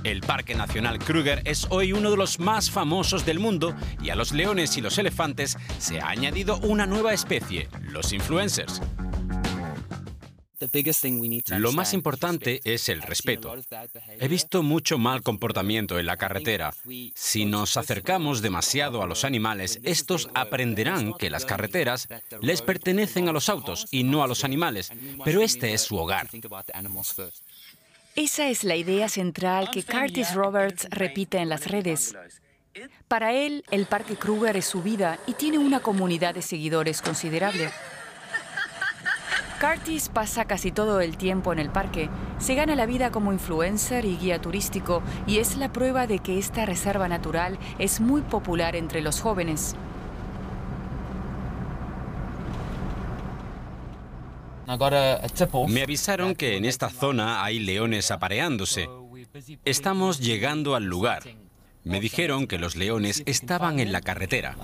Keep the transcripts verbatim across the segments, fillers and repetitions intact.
El Parque Nacional Kruger es hoy uno de los más famosos del mundo y a los leones y los elefantes se ha añadido una nueva especie, los influencers. Lo más importante es el respeto. He visto mucho mal comportamiento en la carretera. Si nos acercamos demasiado a los animales, estos aprenderán que las carreteras les pertenecen a los autos y no a los animales, pero este es su hogar. Esa es la idea central que Curtis Roberts repite en las redes. Para él, el Parque Kruger es su vida y tiene una comunidad de seguidores considerable. Curtis pasa casi todo el tiempo en el parque, se gana la vida como influencer y guía turístico y es la prueba de que esta reserva natural es muy popular entre los jóvenes. Me avisaron que en esta zona hay leones apareándose. Estamos llegando al lugar. Me dijeron que los leones estaban en la carretera.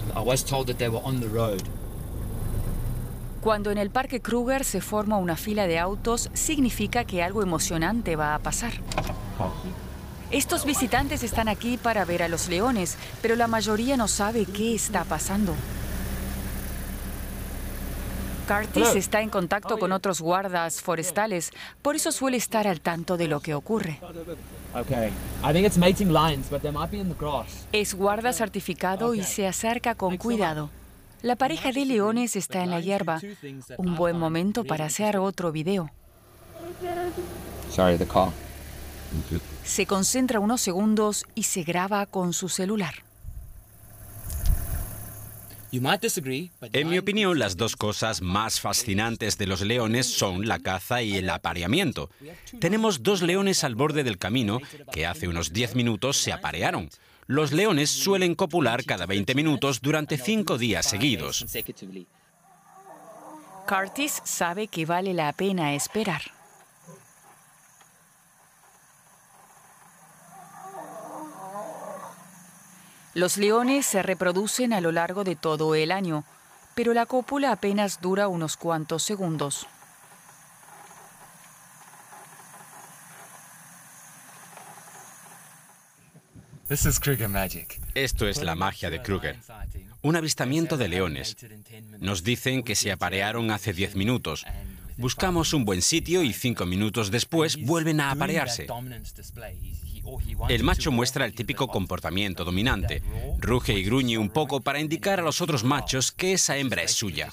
Cuando en el Parque Kruger se forma una fila de autos, significa que algo emocionante va a pasar. Estos visitantes están aquí para ver a los leones, pero la mayoría no sabe qué está pasando. Curtis está en contacto con otros guardas forestales, por eso suele estar al tanto de lo que ocurre. Es guarda certificado y se acerca con cuidado. La pareja de leones está en la hierba. Un buen momento para hacer otro video. Se concentra unos segundos y se graba con su celular. En mi opinión, las dos cosas más fascinantes de los leones son la caza y el apareamiento. Tenemos dos leones al borde del camino que hace unos diez minutos se aparearon. Los leones suelen copular cada veinte minutos durante cinco días seguidos. Curtis sabe que vale la pena esperar. Los leones se reproducen a lo largo de todo el año, pero la cópula apenas dura unos cuantos segundos. Esto es la magia de Kruger. Un avistamiento de leones. Nos dicen que se aparearon hace diez minutos. Buscamos un buen sitio y cinco minutos después vuelven a aparearse. El macho muestra el típico comportamiento dominante. Ruge y gruñe un poco para indicar a los otros machos que esa hembra es suya.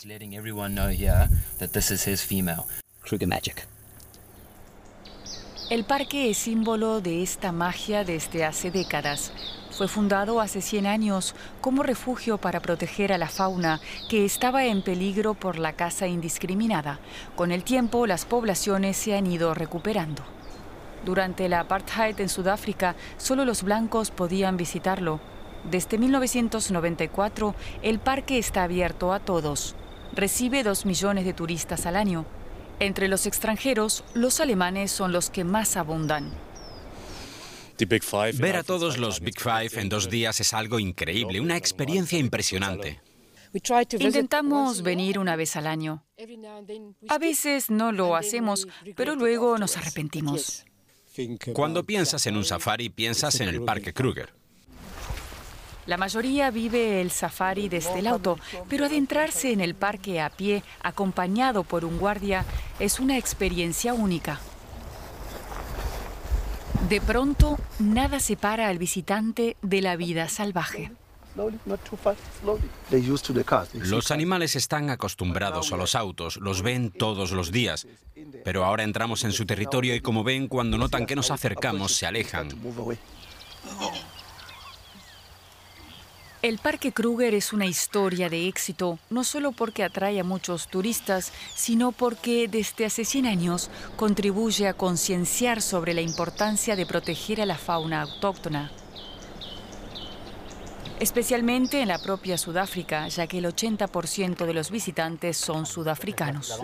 El parque es símbolo de esta magia desde hace décadas. Fue fundado hace cien años como refugio para proteger a la fauna que estaba en peligro por la caza indiscriminada. Con el tiempo, las poblaciones se han ido recuperando. Durante la apartheid en Sudáfrica, solo los blancos podían visitarlo. Desde mil novecientos noventa y cuatro, el parque está abierto a todos. Recibe dos millones de turistas al año. Entre los extranjeros, los alemanes son los que más abundan. Ver a todos los Big Five en dos días es algo increíble, una experiencia impresionante. Intentamos venir una vez al año. A veces no lo hacemos, pero luego nos arrepentimos. Cuando piensas en un safari, piensas en el Parque Kruger. La mayoría vive el safari desde el auto, pero adentrarse en el parque a pie, acompañado por un guardia, es una experiencia única. De pronto, nada separa al visitante de la vida salvaje. Los animales están acostumbrados a los autos, los ven todos los días. Pero ahora entramos en su territorio y, como ven, cuando notan que nos acercamos, se alejan. El Parque Kruger es una historia de éxito, no solo porque atrae a muchos turistas, sino porque desde hace cien años contribuye a concienciar sobre la importancia de proteger a la fauna autóctona. Especialmente en la propia Sudáfrica, ya que el ochenta por ciento de los visitantes son sudafricanos.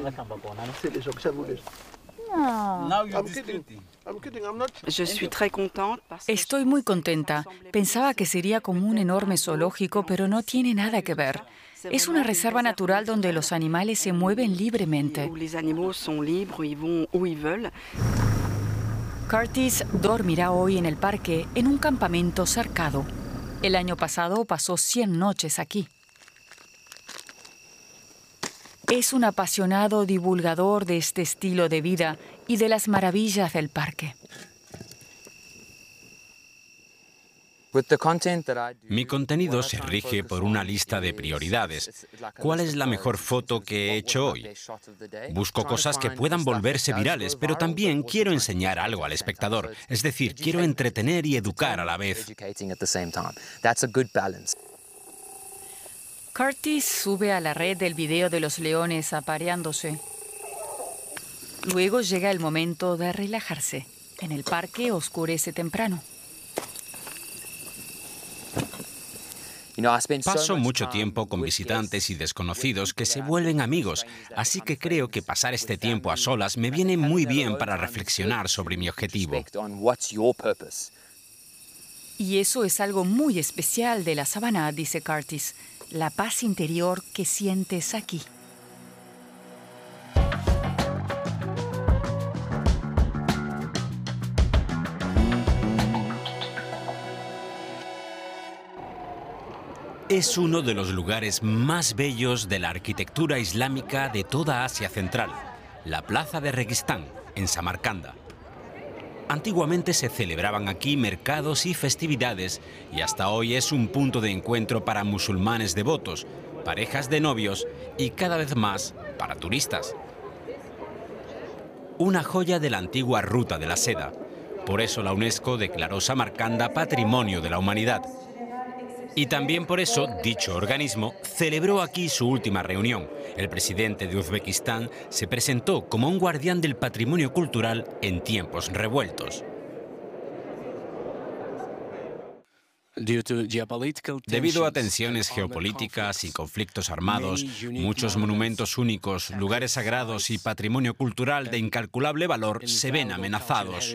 Estoy muy contenta. Pensaba que sería como un enorme zoológico, pero no tiene nada que ver. Es una reserva natural donde los animales se mueven libremente. Curtis dormirá hoy en el parque en un campamento cercado. El año pasado pasó cien noches aquí. Es un apasionado divulgador de este estilo de vida y de las maravillas del parque. Mi contenido se rige por una lista de prioridades. ¿Cuál es la mejor foto que he hecho hoy? Busco cosas que puedan volverse virales, pero también quiero enseñar algo al espectador. Es decir, quiero entretener y educar a la vez. Curtis sube a la red el video de los leones apareándose. Luego llega el momento de relajarse. En el parque oscurece temprano. Paso mucho tiempo con visitantes y desconocidos que se vuelven amigos, así que creo que pasar este tiempo a solas me viene muy bien para reflexionar sobre mi objetivo. Y eso es algo muy especial de la sabana, dice Curtis, la paz interior que sientes aquí. Es uno de los lugares más bellos de la arquitectura islámica de toda Asia Central, la Plaza de Registán, en Samarcanda. Antiguamente se celebraban aquí mercados y festividades y hasta hoy es un punto de encuentro para musulmanes devotos, parejas de novios y cada vez más para turistas. Una joya de la antigua Ruta de la Seda. Por eso la UNESCO declaró Samarcanda Patrimonio de la Humanidad. Y también por eso, dicho organismo celebró aquí su última reunión. El presidente de Uzbekistán se presentó como un guardián del patrimonio cultural en tiempos revueltos. Debido a tensiones geopolíticas y conflictos armados, muchos monumentos únicos, lugares sagrados y patrimonio cultural de incalculable valor se ven amenazados.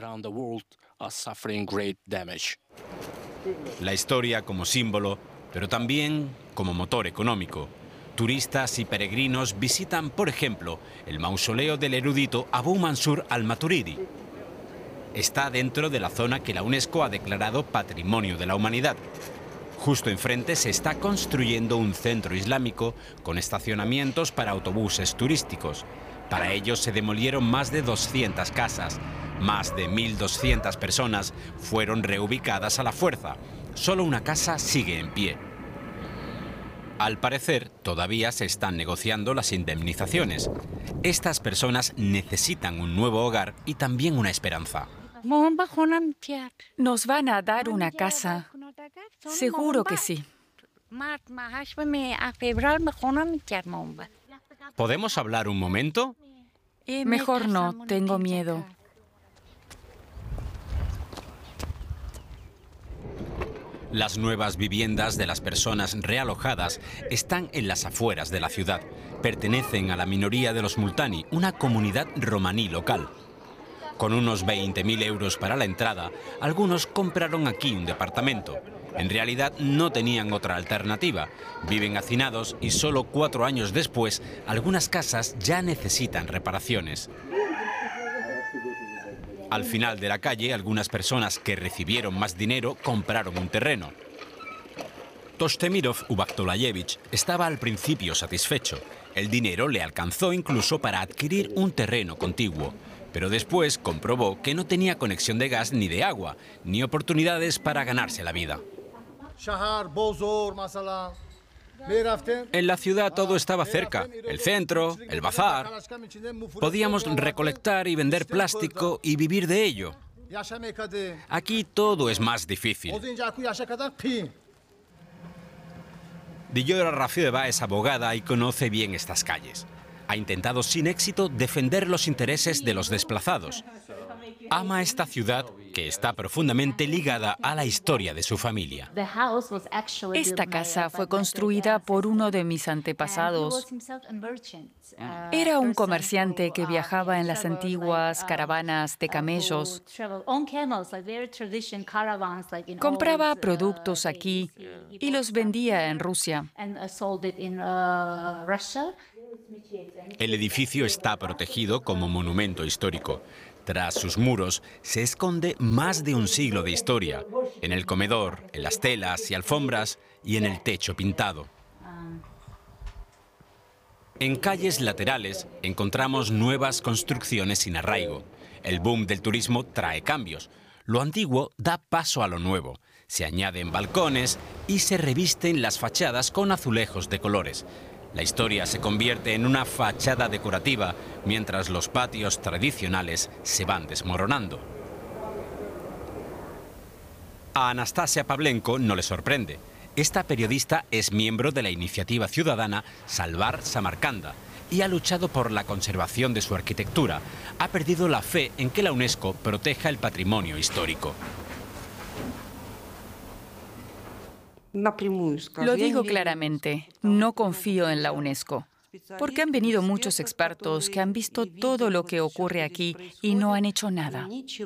La historia como símbolo, pero también como motor económico. Turistas y peregrinos visitan, por ejemplo, el mausoleo del erudito Abu Mansur al-Maturidi. Está dentro de la zona que la UNESCO ha declarado Patrimonio de la Humanidad. Justo enfrente se está construyendo un centro islámico con estacionamientos para autobuses turísticos. Para ello se demolieron más de doscientas casas. Más de mil doscientas personas fueron reubicadas a la fuerza. Solo una casa sigue en pie. Al parecer, todavía se están negociando las indemnizaciones. Estas personas necesitan un nuevo hogar y también una esperanza. ¿Nos van a dar una casa? Seguro que sí. ¿Podemos hablar un momento? Mejor no, tengo miedo. Las nuevas viviendas de las personas realojadas están en las afueras de la ciudad. Pertenecen a la minoría de los multani, una comunidad romaní local. Con unos veinte mil euros para la entrada, algunos compraron aquí un departamento. En realidad no tenían otra alternativa. Viven hacinados y solo cuatro años después, algunas casas ya necesitan reparaciones. Al final de la calle, algunas personas que recibieron más dinero compraron un terreno. Tostemirov Ubaktolayevich estaba al principio satisfecho. El dinero le alcanzó incluso para adquirir un terreno contiguo. Pero después comprobó que no tenía conexión de gas ni de agua, ni oportunidades para ganarse la vida. En la ciudad todo estaba cerca, el centro, el bazar. Podíamos recolectar y vender plástico y vivir de ello. Aquí todo es más difícil. Dillora Rafieva es abogada y conoce bien estas calles. Ha intentado sin éxito defender los intereses de los desplazados. Ama esta ciudad que está profundamente ligada a la historia de su familia. Esta casa fue construida por uno de mis antepasados. Era un comerciante que viajaba en las antiguas caravanas de camellos. Compraba productos aquí y los vendía en Rusia. El edificio está protegido como monumento histórico. Tras sus muros se esconde más de un siglo de historia, en el comedor, en las telas y alfombras y en el techo pintado. En calles laterales encontramos nuevas construcciones sin arraigo. El boom del turismo trae cambios. Lo antiguo da paso a lo nuevo. Se añaden balcones y se revisten las fachadas con azulejos de colores. La historia se convierte en una fachada decorativa, mientras los patios tradicionales se van desmoronando. A Anastasia Pavlenko no le sorprende. Esta periodista es miembro de la iniciativa ciudadana Salvar Samarcanda y ha luchado por la conservación de su arquitectura. Ha perdido la fe en que la UNESCO proteja el patrimonio histórico. Lo digo claramente, no confío en la UNESCO, porque han venido muchos expertos que han visto todo lo que ocurre aquí y no han hecho nada.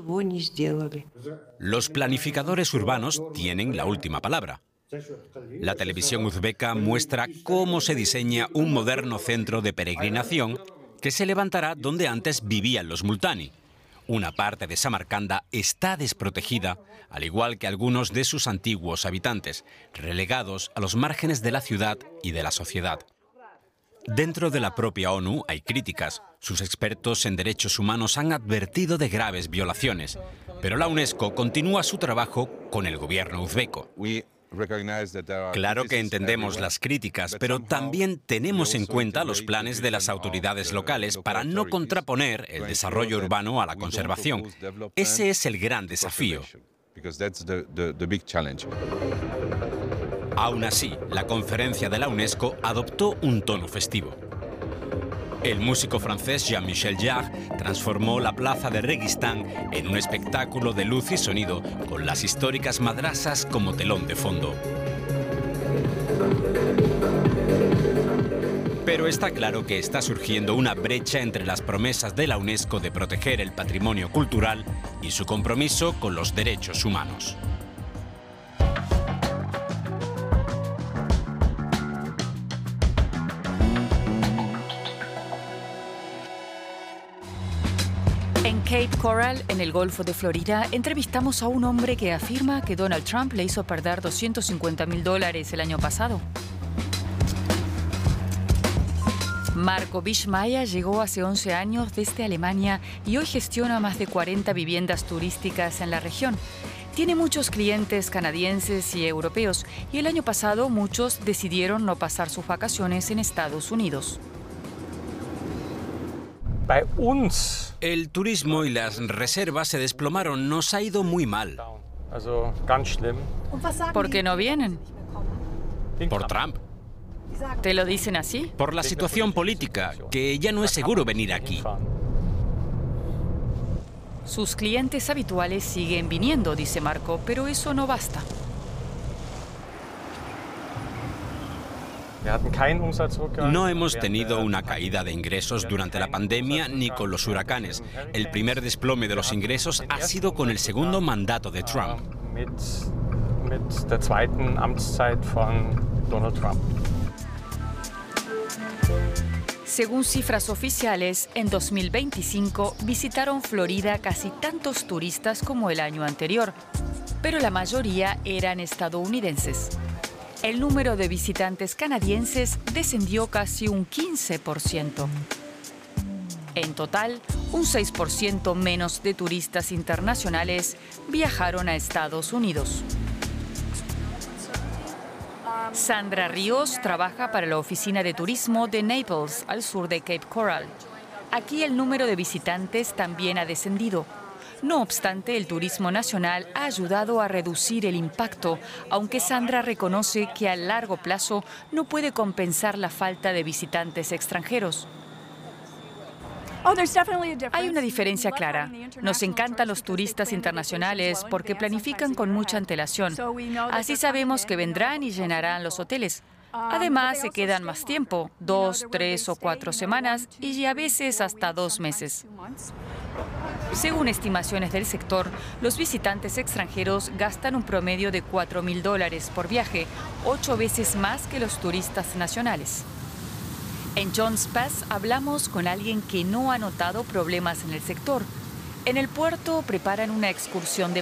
Los planificadores urbanos tienen la última palabra. La televisión uzbeca muestra cómo se diseña un moderno centro de peregrinación que se levantará donde antes vivían los multani. Una parte de Samarcanda está desprotegida, al igual que algunos de sus antiguos habitantes, relegados a los márgenes de la ciudad y de la sociedad. Dentro de la propia ONU hay críticas. Sus expertos en derechos humanos han advertido de graves violaciones, pero la UNESCO continúa su trabajo con el gobierno uzbeco. Claro que entendemos las críticas, pero también tenemos en cuenta los planes de las autoridades locales para no contraponer el desarrollo urbano a la conservación. Ese es el gran desafío. Aún así, la conferencia de la UNESCO adoptó un tono festivo. El músico francés Jean-Michel Jarre transformó la plaza de Reguistán en un espectáculo de luz y sonido con las históricas madrasas como telón de fondo. Pero está claro que está surgiendo una brecha entre las promesas de la UNESCO de proteger el patrimonio cultural y su compromiso con los derechos humanos. En Cape Coral, en el Golfo de Florida, entrevistamos a un hombre que afirma que Donald Trump le hizo perder doscientos cincuenta mil dólares el año pasado. Marco Bischmeier llegó hace once años desde Alemania y hoy gestiona más de cuarenta viviendas turísticas en la región. Tiene muchos clientes canadienses y europeos y el año pasado muchos decidieron no pasar sus vacaciones en Estados Unidos. El turismo y las reservas se desplomaron. Nos ha ido muy mal. ¿Por qué no vienen? Por Trump. ¿Te lo dicen así? Por la situación política, que ya no es seguro venir aquí. Sus clientes habituales siguen viniendo, dice Marco, pero eso no basta. No hemos tenido una caída de ingresos durante la pandemia ni con los huracanes. El primer desplome de los ingresos ha sido con el segundo mandato de Trump. Según cifras oficiales, en dos mil veinticinco visitaron Florida casi tantos turistas como el año anterior, pero la mayoría eran estadounidenses. El número de visitantes canadienses descendió casi un quince por ciento. En total, un seis por ciento menos de turistas internacionales viajaron a Estados Unidos. Sandra Ríos trabaja para la oficina de turismo de Naples, al sur de Cape Coral. Aquí el número de visitantes también ha descendido. No obstante, el turismo nacional ha ayudado a reducir el impacto, aunque Sandra reconoce que a largo plazo no puede compensar la falta de visitantes extranjeros. Hay una diferencia clara. Nos encantan los turistas internacionales porque planifican con mucha antelación. Así sabemos que vendrán y llenarán los hoteles. Además, se quedan más tiempo, dos, tres o cuatro semanas y a veces hasta dos meses. Según estimaciones del sector, los visitantes extranjeros gastan un promedio de cuatro mil dólares por viaje, ocho veces más que los turistas nacionales. En John's Pass hablamos con alguien que no ha notado problemas en el sector. En el puerto preparan una excursión de